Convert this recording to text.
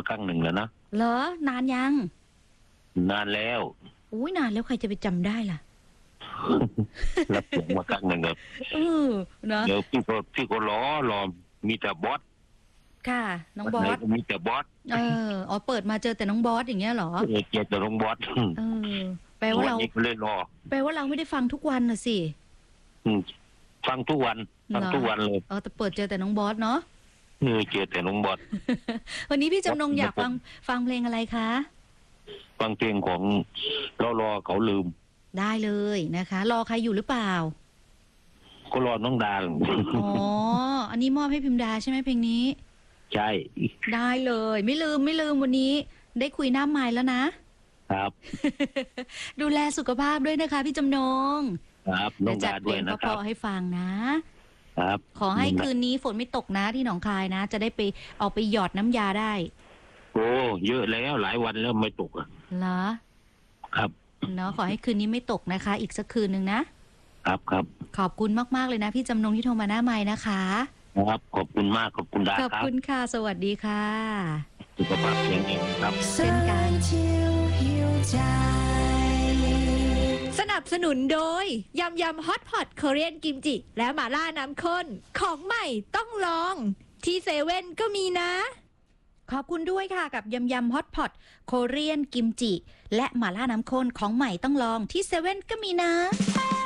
ครั้งหนึ่งแล้วนะเหรอนานยังนานแล้วอุ้ยนานแล้วใครจะไปจำได้ล่ะรับเสียงมาครั้งหนึ่งครับเนาะเดี๋ยวพี่ก็รอมีแต่บอสค่ะน้องบอสมีแต่บอสอ๋อเปิดมาเจอแต่น้องบอสอย่างเงี้ยเหรอเจอแต่น้องบอสแปลว่าเราเลยรอแปลว่าเราไม่ได้ฟังทุกวันน่ะสิฟังทุกวันเลยแต่เปิดเจอแต่น้องบอสเนาะเจอแต่น้องบอสวันนี้พี่จำนงอยากฟังเพลงอะไรคะฟังเพลงของรอเขาลืมได้เลยนะคะรอใครอยู่หรือเปล่าก็รอน้องดาอ๋ออันนี้มอบให้พิมดาใช่ไหมเพลงนี้ใช่ได้เลยไม่ลืมวันนี้ได้คุยหน้าไมค์แล้วนะครับ ดูแลสุขภาพด้วยนะคะพี่จำนงครับน้องดาด้วยนะครับจัดเพลงเพราะให้ฟังนะครับขอให้คืนนี้ฝนไม่ตกนะที่หนองคายนะจะได้ไปออกไปหยอดน้ำยาได้โอ้เยอะแล้วหลายวันแล้วไม่ตกเหรอครับเนาะขอให้คืนนี้ไม่ตกนะคะอีกสักคืนนึงนะครับขอบคุณมากๆเลยนะพี่จำนงที่โทรมาหน้าไมค์นะคะครับขอบคุณมากขอบคุณดาครับขอบคุณค่ะสวัสดีค่ะสุขภาพแข็งแรงครับเช่นกันสนับสนุนโดยยำฮอตพอตเกาหลีกิมจิและหม่าล่าน้ำข้นของใหม่ต้องลองที่เซเว่นก็มีนะขอบคุณด้วยค่ะกับยำฮอตพอตโคเรียนกิมจิและหม่าล่าน้ำข้นของใหม่ต้องลองที่เซเว่นก็มีนะ